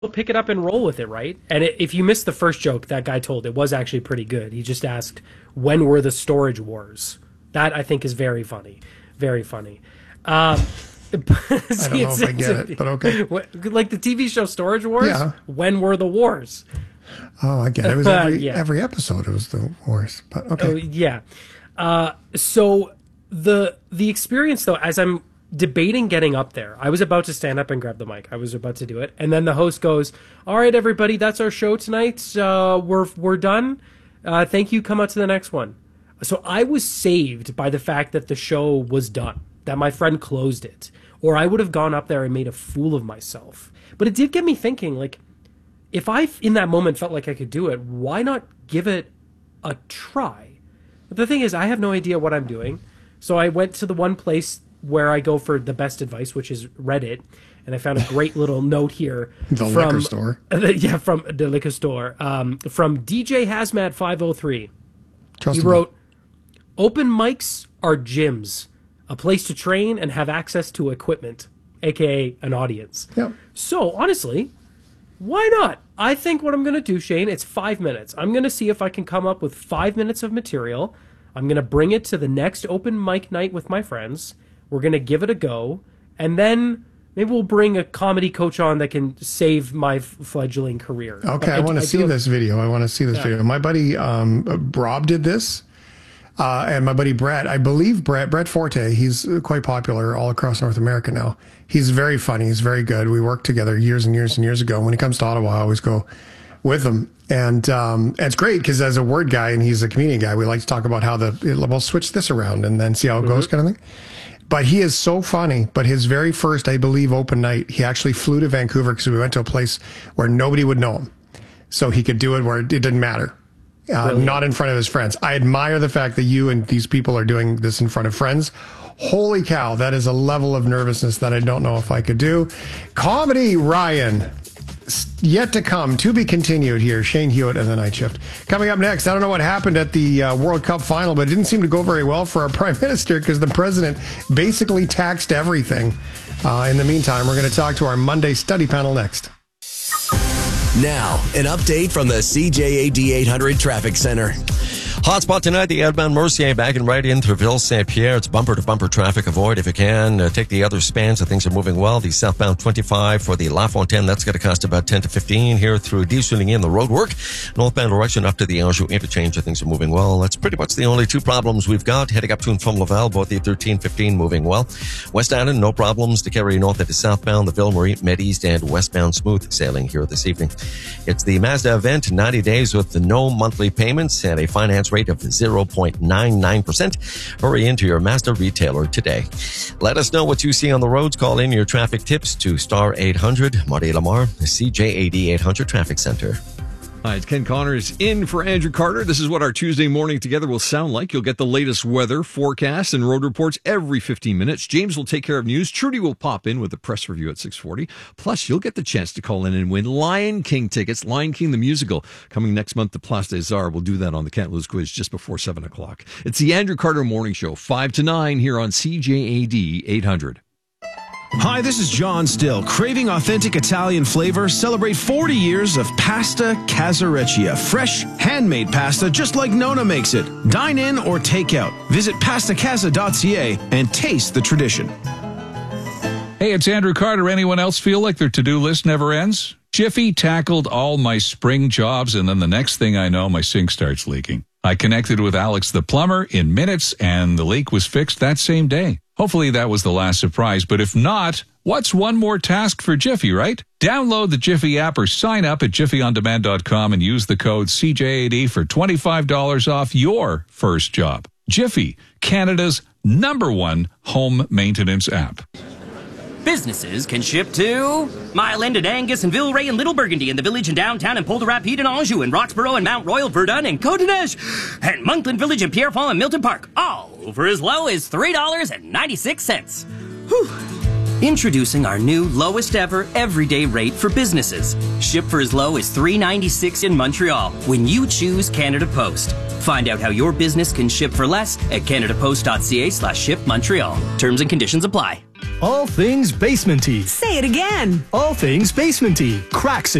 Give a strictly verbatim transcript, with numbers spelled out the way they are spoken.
pick it up and roll with it, right? And it, if you missed the first joke that guy told, it was actually pretty good. He just asked, when were the storage wars? That, I think, is very funny. Very funny. Um, I don't know if I get it, but okay. Like the T V show Storage Wars? Yeah. When were the wars? Oh, I get it. It was every, Uh, yeah. every episode. It was the wars. But okay. Oh, yeah. Uh, so the the experience, though, as I'm debating getting up there, I was about to stand up and grab the mic. I was about to do it. And then the host goes, all right, everybody, that's our show tonight. Uh, we're, we're done. Uh, thank you. Come out to the next one. So I was saved by the fact that the show was done, that my friend closed it. Or I would have gone up there and made a fool of myself. But it did get me thinking, like, if I, in that moment, felt like I could do it, why not give it a try? But the thing is, I have no idea what I'm doing. So I went to the one place where I go for the best advice, which is Reddit. And I found a great little note here. The from, liquor store. Yeah, from the liquor store. Um, from D J Hazmat five oh three. Trust He me. wrote, open mics are gyms, a place to train and have access to equipment, a k a an audience. Yep. So, honestly, why not? I think what I'm going to do, Shane, it's five minutes. I'm going to see if I can come up with five minutes of material. I'm going to bring it to the next open mic night with my friends. We're going to give it a go. And then maybe we'll bring a comedy coach on that can save my fledgling career. Okay, I, I want to see do- this video. I want to see this Yeah. video. My buddy um, Rob did this. Uh, and my buddy Brett, I believe Brett, Brett Forte, he's quite popular all across North America now. He's very funny. He's very good. We worked together years and years and years ago. When he comes to Ottawa, I always go with him. And um, it's great because as a word guy and he's a comedian guy, we like to talk about how the, we'll switch this around and then see how it goes kind of thing. But he is so funny. But his very first, I believe, open night, he actually flew to Vancouver because we went to a place where nobody would know him. So he could do it where it didn't matter. Uh, not in front of his friends. I admire the fact that you and these people are doing this in front of friends. Holy cow, that is a level of nervousness that I don't know if I could do. Comedy, Ryan. Yet to come, to be continued here. Shane Hewitt and the Night Shift. Coming up next, I don't know what happened at the uh, World Cup final, but it didn't seem to go very well for our Prime Minister because the President basically taxed everything. Uh, in the meantime, we're going to talk to our Monday study panel next. Now, an update from the C J A D eight hundred Traffic Center. Hotspot tonight, the outbound Mercier back and right in through Ville-Saint-Pierre. It's bumper-to-bumper traffic. Avoid if you can. Uh, take the other spans, so things are moving well. The southbound twenty-five for the La Fontaine, that's going to cost about ten to fifteen here through Desuling in the roadwork. Northbound direction up to the Anjou interchange, so things are moving well. That's pretty much the only two problems we've got. Heading up to and from Laval, both the thirteen fifteen moving well. West Island, no problems to carry north into southbound. The Ville-Marie, Med-East, and westbound smooth sailing here this evening. It's the Mazda event, ninety days with no monthly payments and a finance rate of zero point nine nine percent. Hurry into your Mazda retailer today. Let us know what you see on the roads. Call in your traffic tips to star eight hundred. Marty Lamar, the C J A D eight hundred Traffic Center. Hi, it's Ken Connors in for Andrew Carter. This is what our Tuesday morning together will sound like. You'll get the latest weather, forecasts, and road reports every fifteen minutes. James will take care of news. Trudy will pop in with a press review at six forty. Plus, you'll get the chance to call in and win Lion King tickets. Lion King the musical coming next month to Place des Arts. We'll do that on the Can't Lose quiz just before seven o'clock. It's the Andrew Carter Morning Show, five to nine here on C J A D eight hundred. Hi, this is John Still. Craving authentic Italian flavor? Celebrate forty years of Pasta Casareccia. Fresh, handmade pasta just like Nona makes it. Dine in or take out. Visit pasta casa dot c a and taste the tradition. Hey, it's Andrew Carter. Anyone else feel like their to-do list never ends? Jiffy tackled all my spring jobs, and then the next thing I know, my sink starts leaking. I connected with Alex the plumber in minutes, and the leak was fixed that same day. Hopefully that was the last surprise, but if not, what's one more task for Jiffy, right? Download the Jiffy app or sign up at jiffy on demand dot com and use the code C J A D for twenty-five dollars off your first job. Jiffy, Canada's number one home maintenance app. Businesses can ship to Mile End and Angus and Villeray and Little Burgundy and the Village and Downtown and Polderapide and Anjou and Roxborough and Mount Royal, Verdun and Côte-des-Neiges and Monkland Village and Pierrefonds and Milton Park, all for as low as three dollars and ninety-six cents. Whew. Introducing our new lowest ever everyday rate for businesses. Ship for as low as three dollars and ninety-six cents in Montreal when you choose Canada Post. Find out how your business can ship for less at canada post dot c a slash ship Montreal. Terms and conditions apply. All things basementy. Say it again. All things basementy. Cracks